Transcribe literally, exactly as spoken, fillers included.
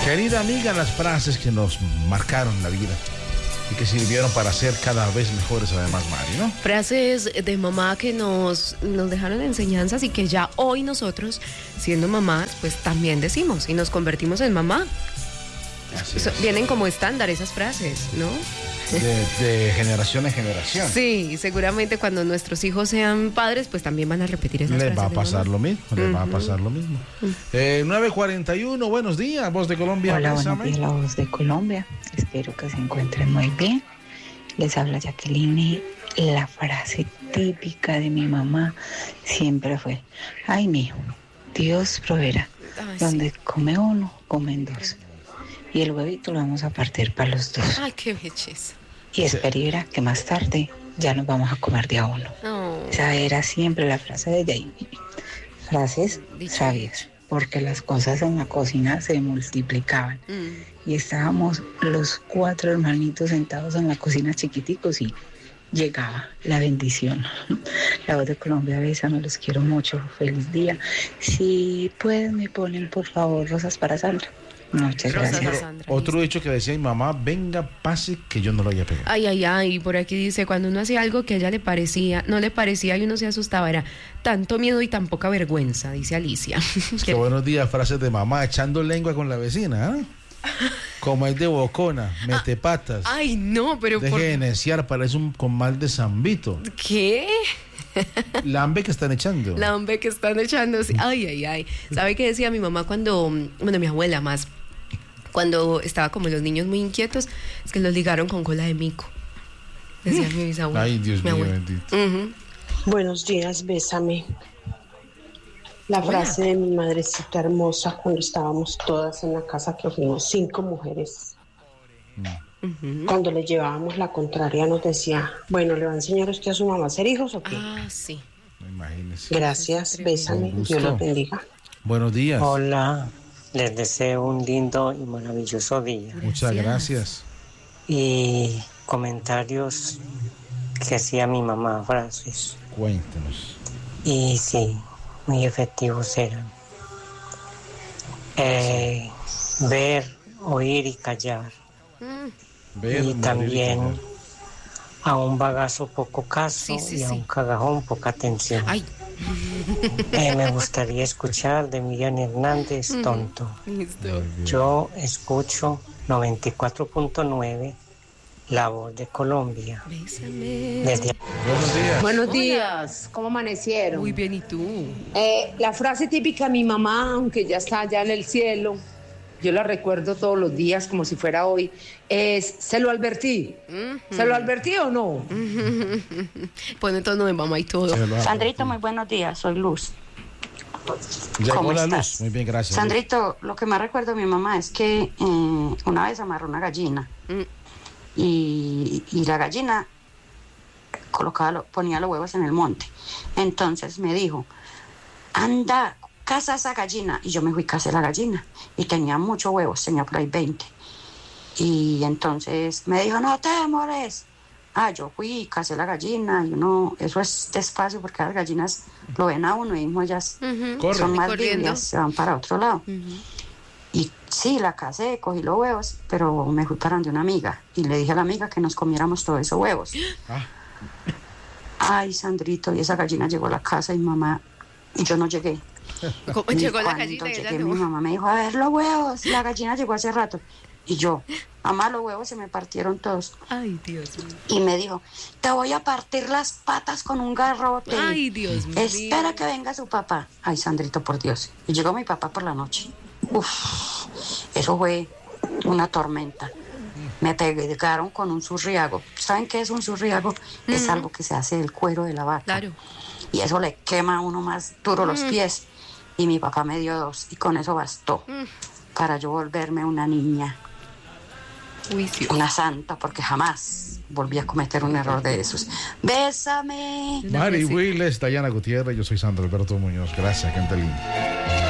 Querida amiga, las frases que nos marcaron la vida y que sirvieron para ser cada vez mejores, además, Mari, ¿no? Frases de mamá que nos, nos dejaron enseñanzas y que ya hoy nosotros, siendo mamás, pues también decimos y nos convertimos en mamá. So, vienen como estándar esas frases, ¿no? De, de generación en generación. Sí, seguramente cuando nuestros hijos sean padres, pues también van a repetir esas les frases. Va a pasar lo mismo, les uh-huh. va a pasar lo mismo. Uh-huh. eh, nueve cuarenta y uno, buenos días, Voz de Colombia. Hola, buenos días, la Voz de Colombia. Espero que se encuentren muy bien. Les habla Jacqueline. La frase típica de mi mamá siempre fue: ay, mijo, Dios proveerá. Ay, donde sí. come uno, comen dos. Y el huevito lo vamos a partir para los dos. Ay, qué belleza. Y espera y verá que más tarde ya nos vamos a comer de a uno. Oh. Esa era siempre la frase de ella. Frases Dicho. sabias, porque las cosas en la cocina se multiplicaban. Mm. Y estábamos los cuatro hermanitos sentados en la cocina chiquiticos y llegaba la bendición. La Voz de Colombia, bésame, los quiero mucho. Feliz día. Si pueden, me ponen por favor rosas para Sandra. Muchas gracias. Sandra, otro dicho que decía mi mamá: venga, pase, que yo no lo haya pegado. Ay, ay, ay, por aquí dice: cuando uno hacía algo que a ella le parecía, no le parecía y uno se asustaba, era tanto miedo y tan poca vergüenza, dice Alicia. Qué buenos días, frases de mamá, echando lengua con la vecina, ¿eh? Como es de bocona, mete patas. Ay, no, pero deje por... de neciar, parece un comal de Zambito. ¿Qué? Lambe que están echando. Lambe que están echando, sí. Ay, ay, ay. ¿Sabe qué decía mi mamá cuando, bueno, mi abuela más, cuando estaba como los niños muy inquietos? Es que los ligaron con cola de mico. Decía mi bisabuela. Ay, Dios mío, bendito. Uh-huh. Buenos días, bésame. La Hola. frase de mi madrecita hermosa cuando estábamos todas en la casa, que fuimos cinco mujeres. Uh-huh. Cuando le llevábamos la contraria nos decía: bueno, ¿le va a enseñar usted a su mamá a ser hijos o qué? Ah, sí. Imagínese. Gracias, bésame, Dios los bendiga. Buenos días. Hola, les deseo un lindo y maravilloso día. Gracias. Muchas gracias. Y comentarios que hacía mi mamá, frases. Cuéntenos. Y sí, muy efectivos eran. Eh, ver, oír y callar. Mm. Ver, y también a un bagazo poco caso, sí, sí, y a sí. un cagajón poca atención. Ay. Eh, me gustaría escuchar de Miriam Hernández, Tonto. Listo. Yo escucho noventa y cuatro punto nueve, La Voz de Colombia. Bésame. Desde... Buenos días. Buenos días. ¿Cómo amanecieron? Muy bien, ¿y tú? Eh, la frase típica de mi mamá, aunque ya está allá en el cielo, yo la recuerdo todos los días como si fuera hoy, es: ¿se lo advertí? Uh-huh. ¿Se lo advertí o no? Uh-huh. Pone tono de mamá y todo. Sandrito, muy buenos días, soy Luz. ¿Cómo la estás? Luz? Muy bien, gracias. Sandrito, lo que más recuerdo de mi mamá es que eh, una vez amarró una gallina mm. y, y la gallina colocaba lo, ponía los huevos en el monte. Entonces me dijo: anda, caza esa gallina. Y yo me fui a cazar la gallina y tenía muchos huevos, tenía por ahí veinte. Y entonces me dijo: no te demores. Ah, yo fui y cazé la gallina y uno, eso es despacio porque las gallinas lo ven a uno y mismo ellas uh-huh. son más livias, se van para otro lado. Uh-huh. Y sí, la casé, cogí los huevos, pero me fui para donde una amiga y le dije a la amiga que nos comiéramos todos esos huevos. Ah. Ay, Sandrito, y esa gallina llegó a la casa y mamá, y yo no llegué. ¿Cómo y llegó la gallina? Llegué, mi mamá me dijo: a ver los huevos, la gallina llegó hace rato. Y yo: mamá, los huevos se me partieron todos. Ay, Dios mío. Y me dijo: te voy a partir las patas con un garrote. Ay, Dios mío. Espera que venga su papá. Ay, Sandrito, por Dios. Y llegó mi papá por la noche. Uf, eso fue una tormenta. Me pegaron con un surriago. ¿Saben qué es un surriago? Mm. Es algo que se hace del cuero de la vaca. Claro. Y eso le quema a uno más duro mm. los pies. Y mi papá me dio dos. Y con eso bastó mm. para yo volverme una niña. Uy, sí. Una santa, porque jamás volví a cometer un error de esos. Bésame. Mari Willes, Dayana Gutiérrez, yo soy Sandro Alberto Muñoz. Gracias, gente linda.